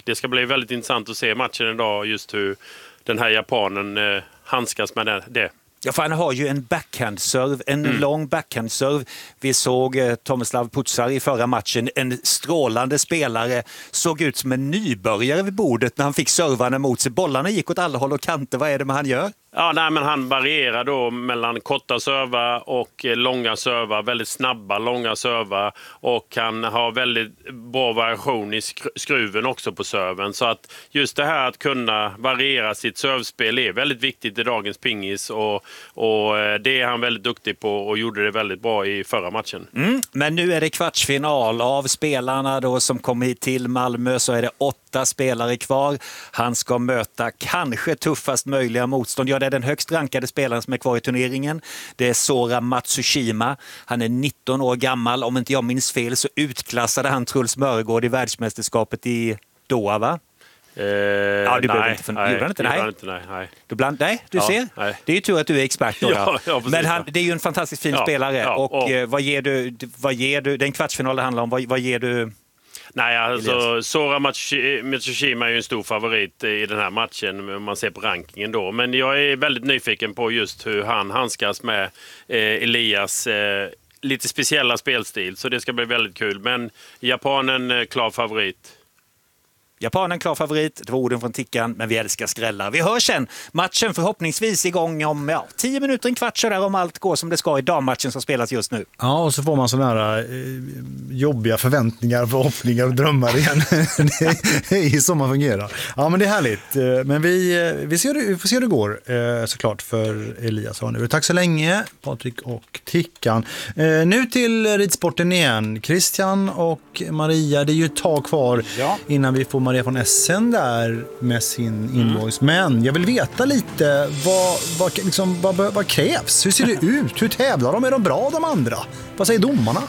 det ska bli väldigt intressant att se matchen idag, just hur den här japanen handskas med det. Ja, för han har ju en backhandserve, en lång backhandserve. Vi såg Tomislav Putsar i förra matchen, en strålande spelare, såg ut som en nybörjare vid bordet när han fick servarna mot sig. Bollarna gick åt alla håll och kanter. Vad är det med han gör? Ja, nej, men han varierar då mellan korta servar och långa servar, väldigt snabba långa servar, och han har väldigt bra variation i skruven också på serven. Så att just det här att kunna variera sitt servspel är väldigt viktigt i dagens pingis, och det är han väldigt duktig på och gjorde det väldigt bra i förra matchen. Men nu är det kvartsfinal. Av spelarna då som kommer hit till Malmö så är det 8 spelare kvar. Han ska möta kanske tuffast möjliga motstånd. Ja, det är den högst rankade spelaren som är kvar i turneringen. Det är Sora Matsushima. Han är 19 år gammal. Om inte jag minns fel så utklassade han Truls Mörgård i världsmästerskapet i Doha, va? Nej, du ser. Nej. Det är ju tur att du är expert då. Ja, men det är ju en fantastiskt fin spelare. Vad ger du? Den kvartsfinal det handlar om. Vad ger du? Nej, alltså Sora Matsushima är ju en stor favorit i den här matchen om man ser på rankingen då. Men jag är väldigt nyfiken på just hur han handskas med Elias lite speciella spelstil. Så det ska bli väldigt kul. Men japanen klar favorit. Japanen klar favorit, det var orden från Tickan, men vi älskar skrällar. Vi hörs sen. Matchen förhoppningsvis igång om 10 minuter, en kvart så där, om allt går som det ska i dammatchen som spelas just nu. Ja, och så får man sådana här jobbiga förväntningar, förhoppningar och drömmar igen. Det är ju så man fungerar. Ja, men det är härligt. Men vi får se hur det går såklart för Elias nu. Tack så länge, Patrik och Tickan. Nu till ridsporten igen. Christian och Maria, det är ju ett tag kvar innan vi får Maria från Essen där med sin invoice. Men jag vill veta lite vad krävs? Hur ser det ut? Hur tävlar de? Är de bra de andra? Vad säger domarna?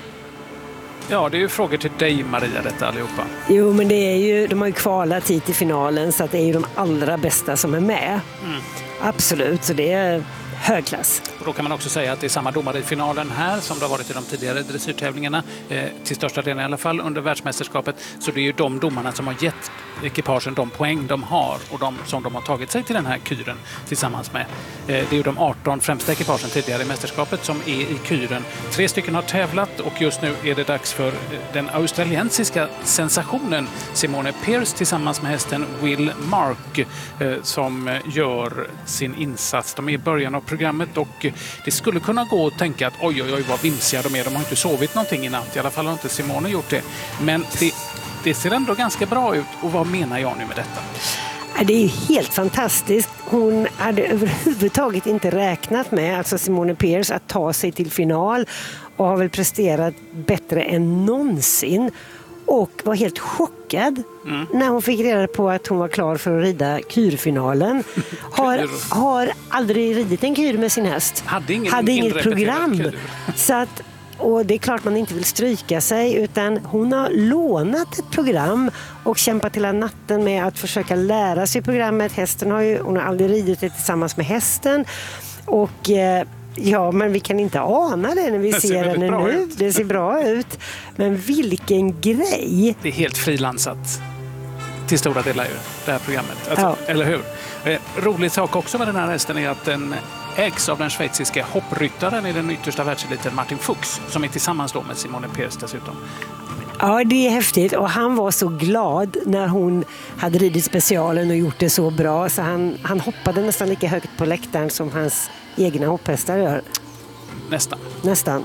Ja, det är ju frågor till dig, Maria, detta allihopa. Jo, men de har ju kvalat hit till finalen, så att det är ju de allra bästa som är med. Absolut, så det är högklass. Och då kan man också säga att det är samma domare i finalen här som det har varit i de tidigare dressyrtävlingarna, till största delen i alla fall under världsmästerskapet. Så det är ju de domarna som har gett ekipagen de poäng de har och de som de har tagit sig till den här kyren tillsammans med. Det är ju de 18 främsta ekipagen tidigare i mästerskapet som är i kyren. 3 stycken har tävlat och just nu är det dags för den australiensiska sensationen Simone Pearce tillsammans med hästen Will Mark som gör sin insats. De är i början av programmet och det skulle kunna gå att tänka att oj vad vimsiga de är. De har inte sovit någonting i natt. I alla fall har inte Simone gjort det. Men det ser ändå ganska bra ut. Och vad menar jag nu med detta? Det är helt fantastiskt. Hon hade överhuvudtaget inte räknat med, alltså Simone Pearce, att ta sig till final och har väl presterat bättre än någonsin. Och var helt chockad när hon fick reda på att hon var klar för att rida kyrfinalen. Har aldrig ridit en kyr med sin häst. Hade inget program. Så att, och det är klart man inte vill stryka sig, utan hon har lånat ett program och kämpat hela natten med att försöka lära sig programmet. Hon har aldrig ridit det tillsammans med hästen. Och ja, men vi kan inte ana det när vi ser henne nu. Det ser bra ut. Men vilken grej! Det är helt frilansat till stora delar ju, det här programmet. Alltså, eller hur? Rolig sak också med den här hästen är att den ägs av den schweiziska hoppryttaren i den yttersta världseliten Martin Fuchs, som är tillsammans då med Simone Pearce dessutom. Ja, det är häftigt. Och han var så glad när hon hade ridit specialen och gjort det så bra. Så han hoppade nästan lika högt på läktaren som hans egna hopphästar gör. Nästan.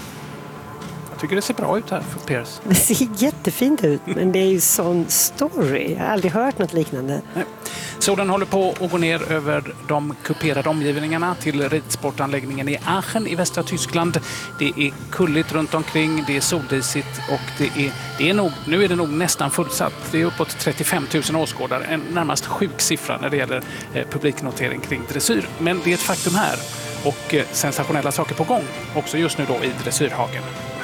Jag tycker det ser bra ut här för Pearce. Det ser jättefint ut, men det är ju sån story. Jag har aldrig hört något liknande. Nej. Solen håller på att gå ner över de kuperade omgivningarna till ridsportanläggningen i Aachen i västra Tyskland. Det är kulligt runt omkring, det är soldisigt och nu är det nog nästan fullsatt. Det är uppåt 35 000 åskådare, en närmast sjuk siffra när det gäller publiknotering kring dressyr. Men det är ett faktum här och sensationella saker på gång, också just nu då i dressyrhagen.